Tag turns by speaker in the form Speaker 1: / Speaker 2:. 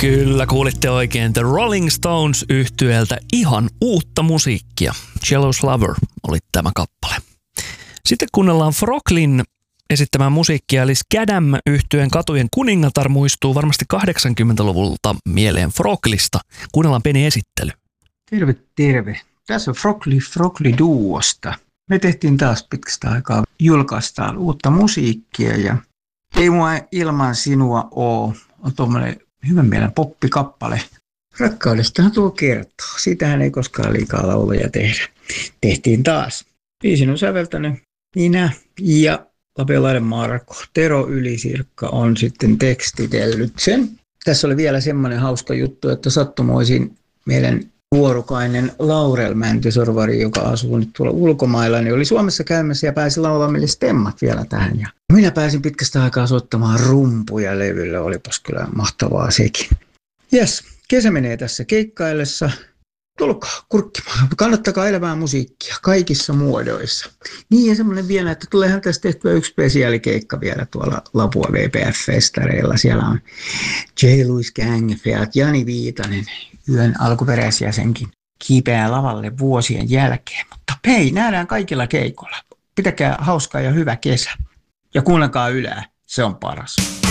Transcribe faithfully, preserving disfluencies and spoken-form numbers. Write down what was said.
Speaker 1: Kyllä, kuulitte oikein. The Rolling Stones -yhtyeeltä ihan uutta musiikkia. Jealous Lover oli tämä kappale. Sitten kuunnellaan Froglin esittämää musiikkia, eli Scadam -yhtyeen Katujen kuningatar muistuu varmasti kahdeksankymmentäluvulta mieleen Froglista. Kuunnellaan pieni esittely.
Speaker 2: Terve, terve. Tässä on Frogli Frogli Duosta. Me tehtiin taas pitkästä aikaa, julkaistaan uutta musiikkia ja Ei mua ilman sinua oo on tuommoinen hyvän mielen poppikappale. Rakkaudestahan tuo kertoo. Siitähän ei koskaan liikaa lauluja tehdä. Tehtiin taas. Biisin on säveltänyt minä ja Lapiolainen Marko. Tero Ylisirkka on sitten tekstitellyt sen. Tässä oli vielä semmoinen hauska juttu, että sattumoisin meidän vuorokainen Laurel Mäntysorvari, joka asuu nyt tuolla ulkomailla, niin oli Suomessa käymässä ja pääsi laulamaan meille stemmat vielä tähän. Ja minä pääsin pitkästä aikaa soittamaan rumpuja levylle, olipas kyllä mahtavaa sekin. Jes, kesä menee tässä keikkaillessa. Tulkaa kurkkimaan, kannattakaa elävää musiikkia kaikissa muodoissa. Niin ja semmoinen vielä, että tuleehan tästä tehtyä yksi spesiaalikeikka vielä tuolla Lapua V P F-festareilla. Siellä on J. Louis Gang, Feat Jani Viitanen, yön alkuperäisjäsenkin, kiipeää lavalle vuosien jälkeen. Mutta hei, nähdään kaikilla keikoilla. Pitäkää hauskaa ja hyvä kesä. Ja kuunnelkaa Ylää, se on paras.